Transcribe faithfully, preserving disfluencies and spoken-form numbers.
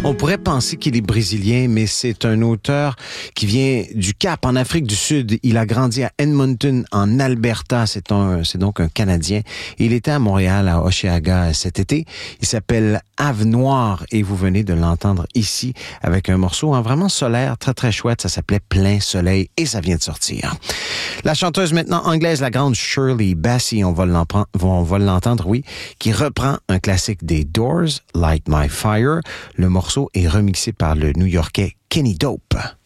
On pourrait penser qu'il est brésilien, mais c'est un auteur qui vient du Cap, en Afrique du Sud. Il a grandi à Edmonton, en Alberta. C'est un, c'est donc un Canadien. Il était à Montréal, à Hochelaga cet été. Il s'appelle Ave Noire et vous venez de l'entendre ici avec un morceau hein, vraiment solaire, très très chouette. Ça s'appelait Plein Soleil et ça vient de sortir. La chanteuse maintenant anglaise, la grande Shirley Bassey, on va l'entendre, on va l'entendre, oui, qui reprend un classique des Doors, Light My Fire. Le morceau est remixé par le New-Yorkais Kenny Dope.